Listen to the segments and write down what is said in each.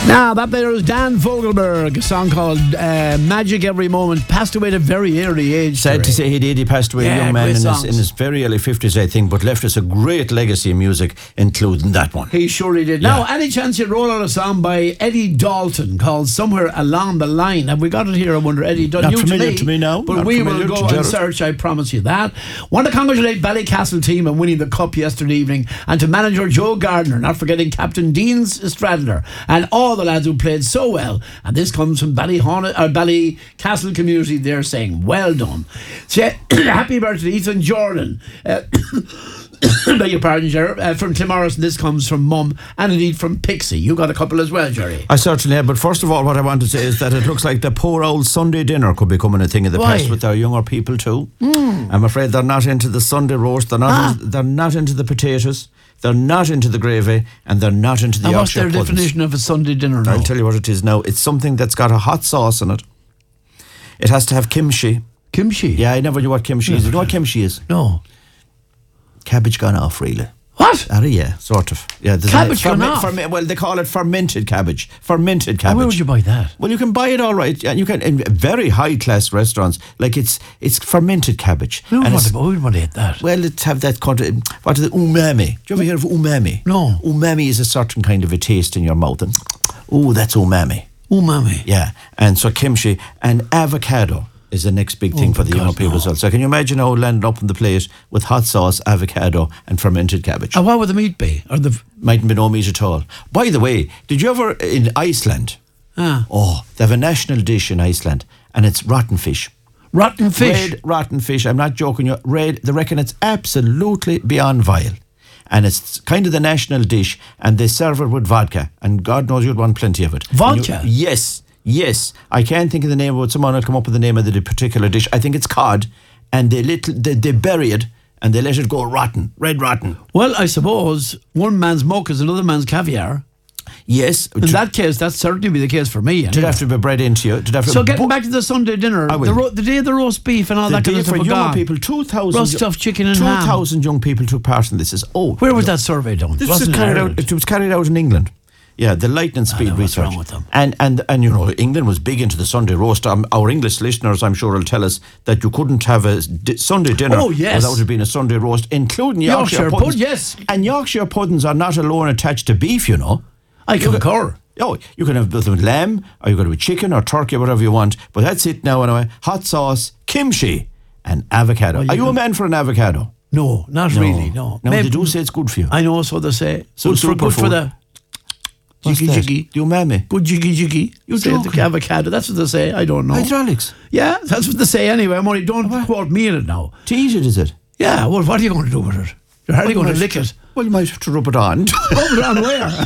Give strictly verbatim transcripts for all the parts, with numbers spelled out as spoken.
Now, that there is Dan Fogelberg, a song called uh, Magic Every Moment, passed away at a very early age. Sad to say he did. He passed away yeah, a young man in his, songs. in his very early fifties, I think, but left us a great legacy of music, including that one. He surely did. Yeah. Now, any chance you'd roll out a song by Eddie Dalton called Somewhere Along the Line? Have we got it here? I wonder, Eddie Dalton. Not New familiar to me, to me now. But Not we will familiar go to and Jared. search, I promise you that. Want to congratulate Ballycastle team on winning the Cup yesterday evening, and to manager Joe Gardner, not forgetting Captain Dean Stradler, and all the lads who played so well. And this comes from Ballyhon- or Ballycastle community. They're saying, well done. So, happy birthday, Ethan Jordan. Uh, beg your pardon, Jerry. Uh, from Tim Morrison, this comes from Mum, and indeed from Pixie. You got a couple as well, Jerry. I certainly have, but first of all, what I want to say is that it looks like the poor old Sunday dinner could become a thing of the Why? past with our younger people too. Mm. I'm afraid they're not into the Sunday roast, they're not, Ah. into, they're not into the potatoes, they're not into the gravy, and they're not into the And what's Yorkshire their puddings. definition of a Sunday dinner now? I'll tell you what it is now. It's something that's got a hot sauce in it. It has to have kimchi. Kimchi? Yeah, I never knew what kimchi is. You know what kimchi is? No. Cabbage gone off, really. What? Ah, yeah, sort of. Yeah, there's Cabbage a, gone ferment- off? ferment- well, they call it fermented cabbage. Fermented cabbage. And where would you buy that? Well, you can buy it all right. And you can in very high class restaurants. Like it's it's fermented cabbage. Who would And want it's- to, who would want to eat that? well, it's have that kind of, what is it, umami. Do you ever hear of umami? No. Umami is a certain kind of a taste in your mouth. And, oh, that's umami. Umami. Yeah. And so kimchi and avocado is the next big thing Oh, for the God, young people no. as well. So can you imagine how it landed up on the plate with hot sauce, avocado and fermented cabbage? And what would the meat be? Or the... Mightn't be no meat at all. By the way, did you ever, in Iceland, Ah. oh, they have a national dish in Iceland and it's rotten fish. Rotten fish? Red rotten fish. I'm not joking you. Red, they reckon it's absolutely beyond vile. And it's kind of the national dish and they serve it with vodka. And God knows you'd want plenty of it. Vodka? And you- yes, yes. I can't think of the name of it. Someone will come up with the name of the particular dish. I think it's cod. And they, little, they, they bury it and they let it go rotten. Red rotten. Well, I suppose one man's muck is another man's caviar. Yes. In that case, that'd certainly be the case for me. Did anyway. have to be bred into you. Did have to So getting bu- back to the Sunday dinner, I will. the, ro- the day of the roast beef and all the that kind day of for stuff were young gone. people, two thousand Roast stuffed chicken and ham. two thousand young people took part in this. Is oh, Where was that survey done? This Wasn't was it carried Ireland? out. It was carried out in England. Yeah, the lightning speed know what's research. wrong with them. And and and you know, England was big into the Sunday roast. Um, our English listeners, I'm sure, will tell us that you couldn't have a di- Sunday dinner Oh, yes. without it being a Sunday roast, including Yorkshire, Yorkshire puddings. pud, yes. And Yorkshire puddings are not alone attached to beef, you know. I concur. Oh, you can have both with lamb, or you can have with chicken or turkey, whatever you want. But that's it now, anyway. Hot sauce, kimchi, and avocado. Well, you are you can- a man for an avocado? No, not really, no. No, Maybe- they do say it's good for you. I know, so they say. So good for, good for superfood. the What's jiggy that? jiggy. Do you umami? Good jiggy jiggy. You say the joking? avocado. That's what they say. I don't know. Hydraulics. Yeah, that's what they say anyway. I'm only, don't quote me in it now. To eat it, is it? Yeah, well, what are you going to do with it? You're hardly going to lick it. Well, you might have to rub it on. Rub it on where?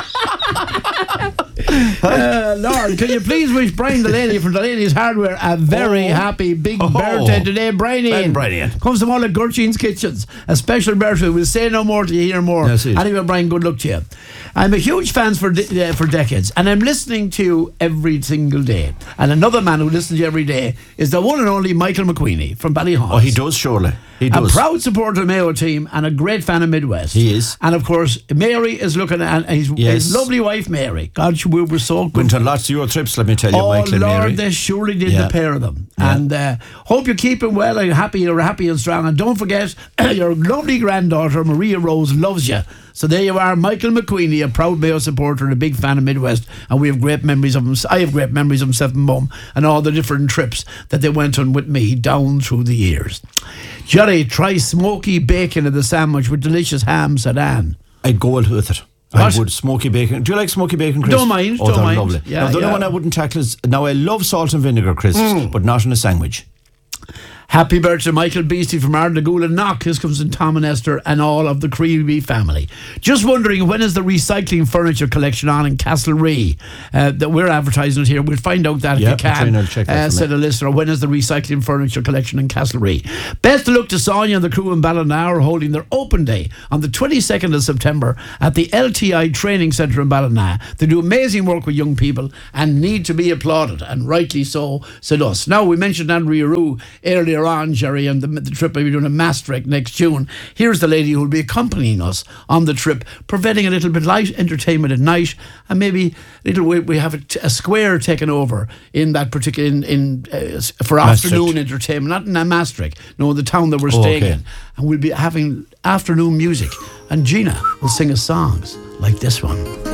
uh, Lord, can you please wish Brian Delaney from Delaney's Hardware a very Oh. happy big Oh. birthday today, Brian. Ben Brian. Comes from all of Gurchin's Kitchens. A special birthday. We'll say no more till you hear more. That's it. Anyway, Brian, good luck to you. I'm a huge fan for de- uh, for decades, and I'm listening to you every single day. And another man who listens to you every day is the one and only Michael McQueeney from Ballyhon. Oh, he does, surely. He A does. proud supporter of the Mayo team and a great fan of Midwest. He is. And of course, Mary is looking at his, Yes. his lovely wife, Mary. God, we were so good. Went on lots of your trips, let me tell you, Oh, Michael and Lord, Mary. they surely did, Yeah. the pair of them. Yeah. And uh, hope you're keeping well and happy, you're happy and strong. And don't forget, your lovely granddaughter, Maria Rose, loves you. So there you are, Michael McQueeney, a proud Mayo supporter and a big fan of Midwest. And we have great memories of him. I have great memories of himself and Mum and all the different trips that they went on with me down through the years. Jerry, try smoky bacon in the sandwich with delicious ham, said Anne. I'd go with it. What? I would. Smoky bacon. Do you like smoky bacon crisps? Don't mind, Oh, don't they're mind. lovely. Yeah, now, the yeah. only one I wouldn't tackle is, now I love salt and vinegar crisps, Mm. but not in a sandwich. Happy birthday, Michael Beastie from Ardnagool and Knock. This comes in Tom and Esther and all of the Creevy family. Just wondering, when is the recycling furniture collection on in Castlereagh? Uh, that we're advertising it here. We'll find out that Yeah, if you can. Katrina will check that Uh, for me. said a listener, when is the recycling furniture collection in Castlereagh? Best of luck to Sonia and the crew in Ballina are holding their open day on the twenty-second of September at the L T I Training Centre in Ballina. They do amazing work with young people and need to be applauded, and rightly so, said us. Now, we mentioned Andrea Rue earlier earlier on, Jerry, and the, the trip we're doing in Maastricht next June. Here's the lady who will be accompanying us on the trip, providing a little bit light entertainment at night, and maybe little we, we have a, t- a square taken over in that particular in, in uh, for Maastricht. afternoon entertainment, not in Maastricht, no, the town that we're Oh, staying okay. in, and we'll be having afternoon music, and Gina will sing us songs like this one.